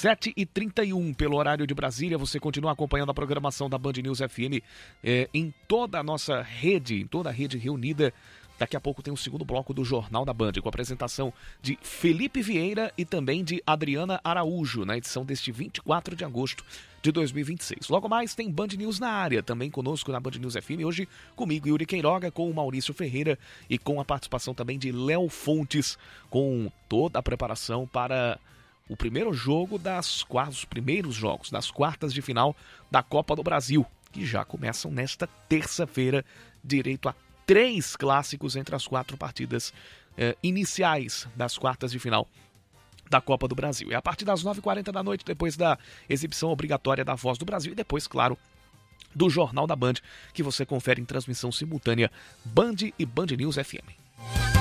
7h31 pelo horário de Brasília. Você continua acompanhando a programação da Band News FM em toda a nossa rede, em toda a rede reunida. Daqui a pouco tem o segundo bloco do Jornal da Band, com a apresentação de Felipe Vieira e também de Adriana Araújo, na edição deste 24 de agosto de 2026. Logo mais tem Band News na área, também conosco na Band News FM, hoje comigo, Yuri Queiroga, com o Maurício Ferreira e com a participação também de Léo Fontes, com toda a preparação para o primeiro jogo os primeiros jogos das quartas de final da Copa do Brasil, que já começam nesta terça-feira, direito a 3 clássicos entre as 4 partidas iniciais das quartas de final da Copa do Brasil. É a partir das 9h40 da noite, depois da exibição obrigatória da Voz do Brasil e depois, claro, do Jornal da Band, que você confere em transmissão simultânea Band e Band News FM.